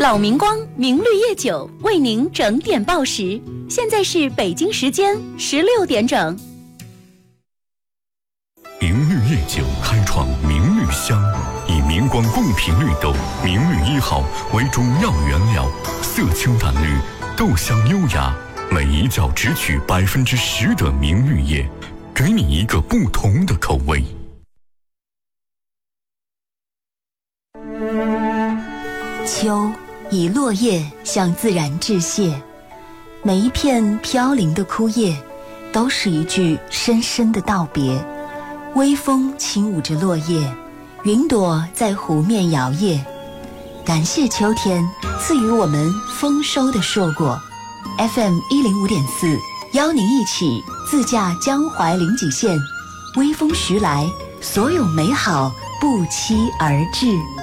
老明光明绿叶酒为您整点报时，现在是北京时间16点整。 明绿叶酒开创明绿香，以明光贡品绿豆明绿1号为主要原料，色清淡绿，豆香优雅，每一角只取10%的明绿叶，给你一个不同的口味。 秋以落叶向自然致谢，每一片飘零的枯叶都是一句深深的道别。微风轻舞着落叶，云朵在湖面摇曳，感谢秋天赐予我们丰收的硕果。 FM 105.4邀您一起自驾江淮临济县，微风徐来，所有美好不期而至。